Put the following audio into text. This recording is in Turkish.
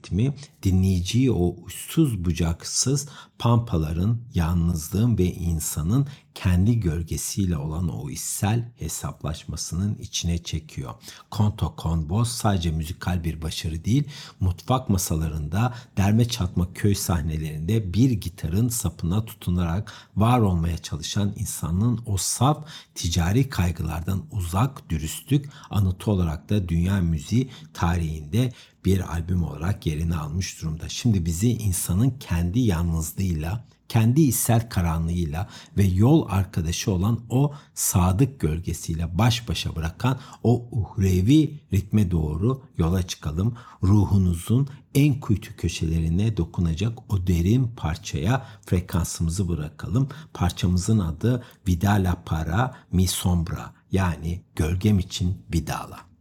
ritmi dinleyiciyi o uçsuz bucaksız pampaların, yalnızlığın ve insanın kendi gölgesiyle olan o içsel hesaplaşmasının içine çekiyor. Conto con Vos sadece müzikal bir başarı değil, mutfak masalarında, derme çatma köy sahnelerinde bir gitarın sapına tutunarak var olmaya çalışan insanın o saf ticari kaygılardan uzak dürüstlük anıtı olarak da dünya müziği tarihinde bir albüm olarak yerini almış durumda. Şimdi bizi insanın kendi yalnızlığıyla, kendi içsel karanlığıyla ve yol arkadaşı olan o sadık gölgesiyle baş başa bırakan o uhrevi ritme doğru yola çıkalım. Ruhunuzun en kuytu köşelerine dokunacak o derin parçaya frekansımızı bırakalım. Parçamızın adı Vida la para mi sombra, yani gölgem için vidala.